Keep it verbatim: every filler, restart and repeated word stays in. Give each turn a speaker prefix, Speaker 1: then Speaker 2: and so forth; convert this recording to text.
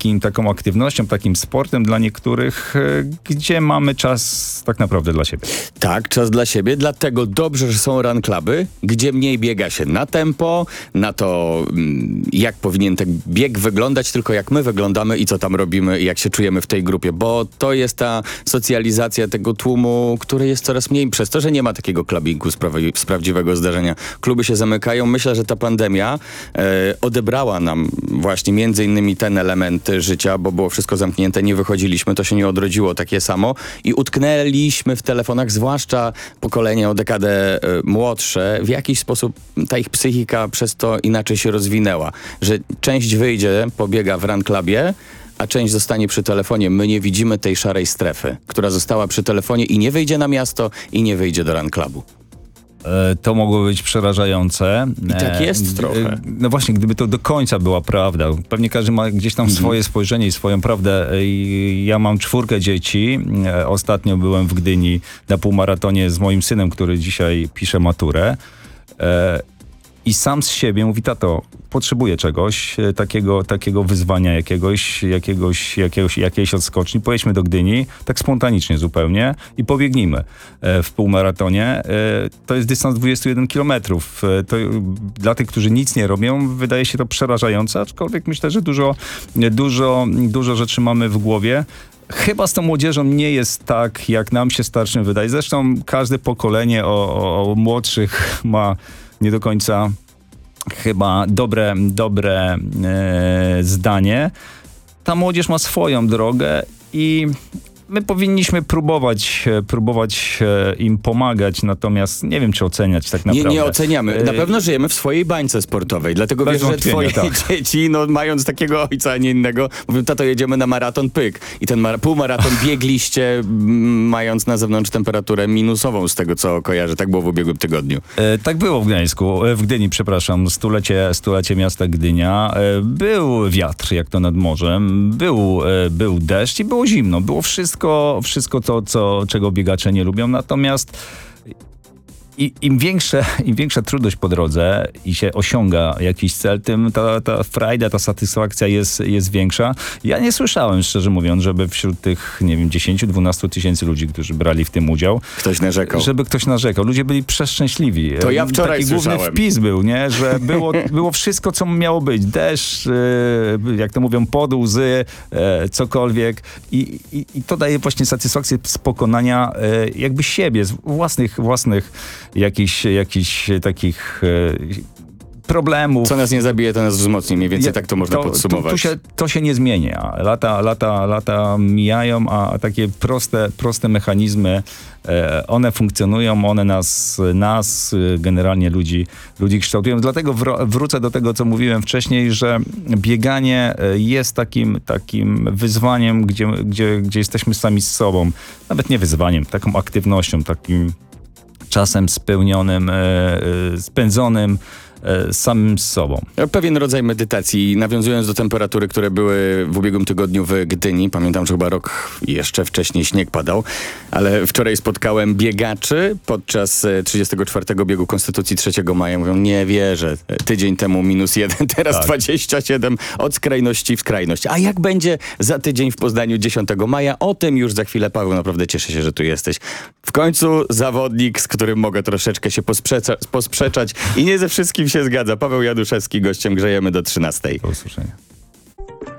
Speaker 1: takim, taką aktywnością, takim sportem dla niektórych, gdzie mamy czas tak naprawdę dla siebie.
Speaker 2: Tak, czas dla siebie, dlatego dobrze, że są run cluby, gdzie mniej biega się na tempo, na to, jak powinien ten bieg wyglądać, tylko jak my wyglądamy i co tam robimy i jak się czujemy w tej grupie, bo to jest ta socjalizacja tego tłumu, który jest coraz mniej przez to, że nie ma takiego klubingu z, prawi- z prawdziwego zdarzenia. Kluby się zamykają. Myślę, że ta pandemia e, odebrała nam właśnie między innymi ten element życia, bo było wszystko zamknięte, nie wychodziliśmy, to się nie odrodziło takie samo i utknęliśmy w telefonach, zwłaszcza pokolenie o dekadę e, młodsze. W jakiś sposób ta ich psychika przez to inaczej się rozwinęła, że część wyjdzie, pobiega w run clubie, a część zostanie przy telefonie. My nie widzimy tej szarej strefy, która została przy telefonie i nie wyjdzie na miasto i nie wyjdzie do run clubu.
Speaker 1: To mogło być przerażające.
Speaker 2: I tak jest
Speaker 1: e,
Speaker 2: trochę.
Speaker 1: No właśnie, gdyby to do końca była prawda. Pewnie każdy ma gdzieś tam mm-hmm. swoje spojrzenie i swoją prawdę. Ja mam czwórkę dzieci. Ostatnio byłem w Gdyni na półmaratonie z moim synem, który dzisiaj pisze maturę. I sam z siebie mówi: tato, potrzebuję czegoś, takiego, takiego wyzwania, jakiegoś, jakiegoś, jakiegoś, jakiejś odskoczni. Pojedźmy do Gdyni, tak spontanicznie zupełnie i pobiegnijmy w półmaratonie. To jest dystans dwadzieścia jeden kilometrów. To dla tych, którzy nic nie robią, wydaje się to przerażające, aczkolwiek myślę, że dużo, dużo, dużo rzeczy mamy w głowie. Chyba z tą młodzieżą nie jest tak, jak nam się starszym wydaje. Zresztą każde pokolenie o, o, o młodszych ma nie do końca chyba dobre, dobre e, zdanie. Ta młodzież ma swoją drogę i my powinniśmy próbować, próbować im pomagać, natomiast nie wiem, czy oceniać tak naprawdę.
Speaker 2: Nie, nie oceniamy. Na pewno żyjemy w swojej bańce sportowej, dlatego
Speaker 1: Bez
Speaker 2: wiesz, że twoje
Speaker 1: tak.
Speaker 2: dzieci, no mając takiego ojca, a nie innego, mówią: tato, jedziemy na maraton, pyk. I ten mar- półmaraton biegliście, m- mając na zewnątrz temperaturę minusową, z tego co kojarzę. Tak było w ubiegłym tygodniu.
Speaker 1: E, tak było w Gdańsku, w Gdyni, przepraszam, stulecie, stulecie miasta Gdynia. E, był wiatr, jak to nad morzem, był, e, był deszcz i było zimno, było wszystko Wszystko, wszystko to, co, czego biegacze nie lubią, natomiast i, im, większe, im większa trudność po drodze i się osiąga jakiś cel, tym ta, ta frajda, ta satysfakcja jest, jest większa. Ja nie słyszałem, szczerze mówiąc, żeby wśród tych, nie wiem, dziesięć do dwunastu tysięcy ludzi, którzy brali w tym udział,
Speaker 2: ktoś narzekał.
Speaker 1: Żeby ktoś narzekał. Ludzie byli przeszczęśliwi.
Speaker 2: To ja wczoraj
Speaker 1: Taki
Speaker 2: słyszałem.
Speaker 1: główny wpis był, nie? Że było, było wszystko, co miało być. Deszcz, yy, jak to mówią, pod łzy, yy, cokolwiek. I, i, I to daje właśnie satysfakcję z pokonania yy, jakby siebie, z własnych, własnych jakichś, jakichś takich yy, problemów.
Speaker 2: Co nas nie zabije, to nas wzmocni. Mniej więcej ja, tak to można
Speaker 1: to,
Speaker 2: podsumować.
Speaker 1: To, to, się, to się nie zmienia. Lata, lata, lata mijają, a takie proste, proste mechanizmy, e, one funkcjonują, one nas, nas generalnie ludzi, ludzi kształtują. Dlatego wr- wrócę do tego, co mówiłem wcześniej, że bieganie jest takim, takim wyzwaniem, gdzie, gdzie, gdzie jesteśmy sami z sobą. Nawet nie wyzwaniem, taką aktywnością, takim czasem spełnionym, e, e, spędzonym samym z sobą.
Speaker 2: Pewien rodzaj medytacji, nawiązując do temperatury, które były w ubiegłym tygodniu w Gdyni. Pamiętam, że chyba rok jeszcze wcześniej śnieg padał, ale wczoraj spotkałem biegaczy podczas trzydziestego czwartego biegu Konstytucji trzeciego maja. Mówią: nie wierzę, tydzień temu minus jeden, teraz tak. dwadzieścia siedem, od skrajności w skrajność. A jak będzie za tydzień w Poznaniu dziesiątego maja? O tym już za chwilę. Paweł, naprawdę cieszę się, że tu jesteś. W końcu zawodnik, z którym mogę troszeczkę się posprzeca- posprzeczać i nie ze wszystkim się zgadza. Paweł Januszewski, gościem Grzejemy do trzynastej.
Speaker 1: Do usłyszenia.